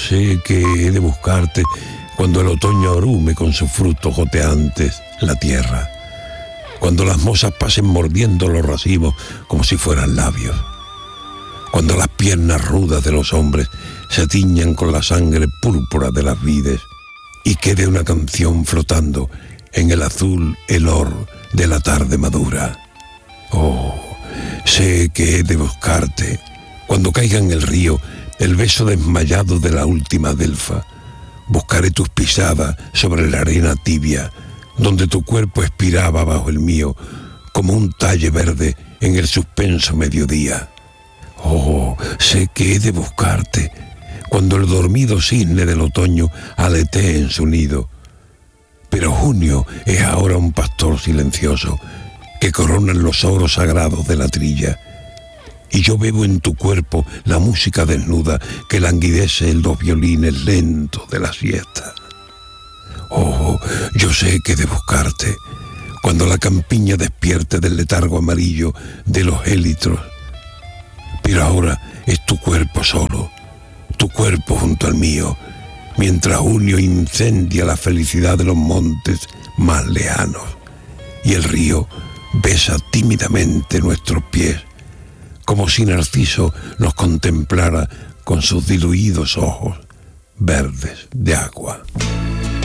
sé que he de buscarte cuando el otoño abrume con sus frutos goteantes la tierra, cuando las mozas pasen mordiendo los racimos como si fueran labios, cuando las piernas rudas de los hombres se tiñan con la sangre púrpura de las vides y quede una canción flotando en el azul helor de la tarde madura. Oh, sé que he de buscarte cuando caiga en el río el beso desmayado de la última delfa. Buscaré tus pisadas sobre la arena tibia, donde tu cuerpo expiraba bajo el mío, como un talle verde en el suspenso mediodía. Oh, sé que he de buscarte cuando el dormido cisne del otoño aletee en su nido. Pero junio es ahora un pastor silencioso que coronan los oros sagrados de la trilla. Y yo bebo en tu cuerpo la música desnuda que languidece en los violines lentos de la siesta. Oh, yo sé que he de buscarte cuando la campiña despierte del letargo amarillo de los élitros. Pero ahora es tu cuerpo solo, tu cuerpo junto al mío, mientras junio incendia la felicidad de los montes más lejanos y el río besa tímidamente nuestros pies, como si Narciso nos contemplara con sus diluidos ojos verdes de agua.